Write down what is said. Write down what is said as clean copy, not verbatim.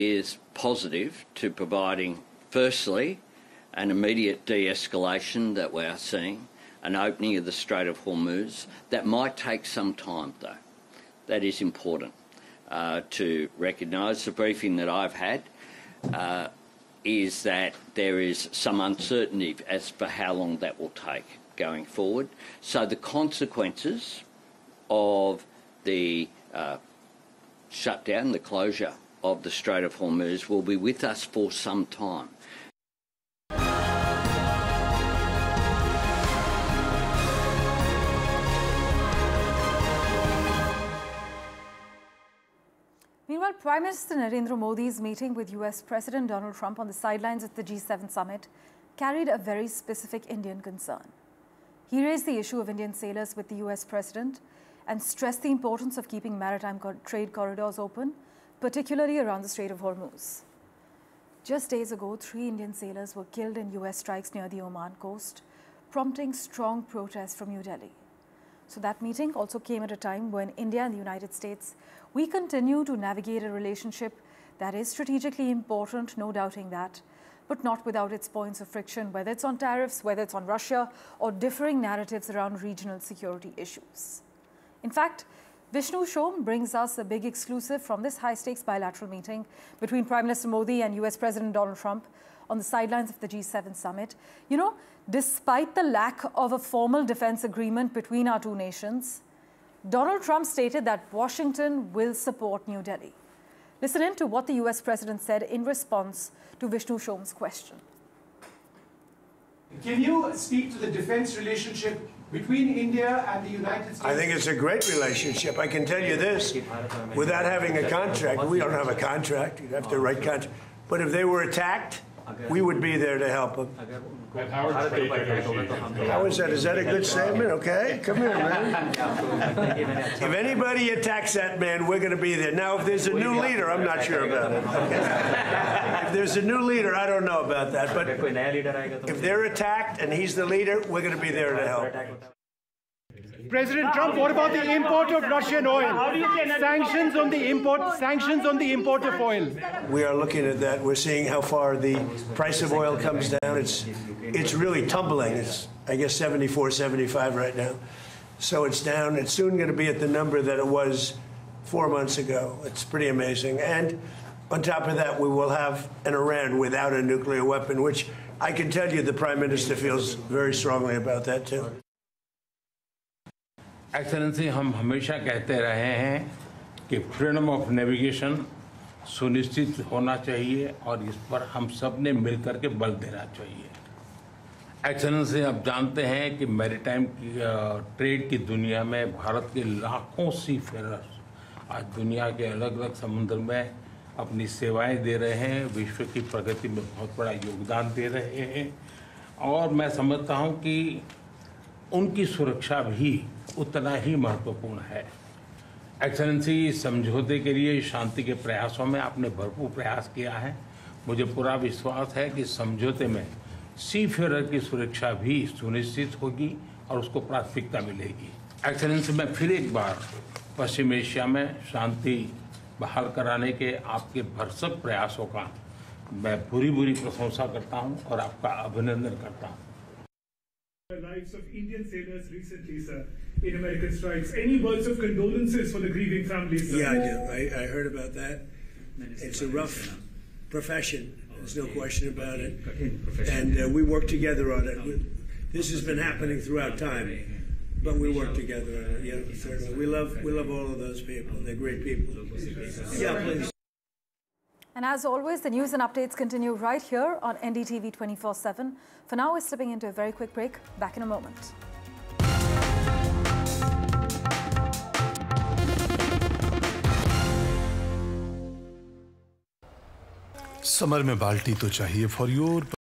is positive to providing, firstly, an immediate de-escalation that we are seeing, an opening of the Strait of Hormuz. That might take some time, though. That is important to recognise. The briefing that I've had is that there is some uncertainty as for how long that will take going forward. So the consequences of the shutdown, the closure of the Strait of Hormuz will be with us for some time. Meanwhile, Prime Minister Narendra Modi's meeting with US President Donald Trump on the sidelines of the G7 summit carried a very specific Indian concern. He raised the issue of Indian sailors with the US President and stressed the importance of keeping maritime trade corridors open, particularly around the Strait of Hormuz. Just days ago, 3 Indian sailors were killed in US strikes near the Oman coast, prompting strong protests from New Delhi. So that meeting also came at a time when India and the United States, we continue to navigate a relationship that is strategically important, no doubting that, but not without its points of friction, whether it's on tariffs, whether it's on Russia, or differing narratives around regional security issues. In fact, Vishnu Shom brings us a big exclusive from this high-stakes bilateral meeting between Prime Minister Modi and US President Donald Trump on the sidelines of the G7 summit. You know, despite the lack of a formal defense agreement between our two nations, Donald Trump stated that Washington will support New Delhi. Listen in to what the US President said in response to Vishnu Shom's question. Can you speak to the defense relationship between India and the United States? I think it's a great relationship. I can tell you this, without having a contract, we don't have a contract, you'd have to write contract, but if they were attacked, we would be there to help them. How is that? Is that a good statement? Okay, come here, man. If anybody attacks that man, we're going to be there. Now, if there's a new leader, I'm not sure about it. Okay? If there's a new leader, I don't know about that. But if they're attacked and he's the leader, we're going to be there to help. President Trump, what about the import of Russian oil? Sanctions on the import of oil. We are looking at that. We're seeing how far the price of oil comes down. It's really tumbling. It's, I guess, 74, 75 right now. So it's down. It's soon going to be at the number that it was 4 months ago. It's pretty amazing. And on top of that, we will have an Iran without a nuclear weapon, which I can tell you the Prime Minister feels very strongly about that, too. Excellency, हम हमेशा कहते रहे हैं कि freedom of navigation सुनिश्चित होना चाहिए और इस पर हम सब ने मिलकर के बल देना चाहिए। एक्सेलेंसी, आप जानते हैं कि मैरीटाइम की ट्रेड की दुनिया में भारत के लाखों सी फेरर्स आज दुनिया के अलग अलग समुद्र में अपनी सेवाएं दे रहे हैं, विश्व की प्रगति में बहुत बड़ा योगदान दे रहे हैं और मैं समझता हूं कि उनकी सुरक्षा भी उतना ही महत्वपूर्ण है। एक्सेलेंसी, समझौते के लिए शांति के प्रयासों में आपने भरपूर प्रयास किया है। मुझे पूरा विश्वास है कि समझौते में सीफेयर की सुरक्षा भी सुनिश्चित होगी और उसको प्राथमिकता मिलेगी। एक्सेलेंसी, मैं फिर एक बार पश्चिम एशिया में शांति बहाल कराने के आपके भरसक प्रयासों का मैं पूरी प्रशंसा करता हूं और आपका अभिनंदन करता हूं। Lives of Indian sailors recently, sir, in American strikes. Any words of condolences for the grieving families, sir? Yeah, I do. I heard about that. It's a rough profession. There's no question about it. And we work together on it. This has been happening throughout time, but we work together on it. Yeah, certainly. We love all of those people. They're great people. Yeah, please. And as always, the news and updates continue right here on NDTV 24/7. For now, we're slipping into a very quick break. Back in a moment. Summer में बाल्टी तो चाहिए for your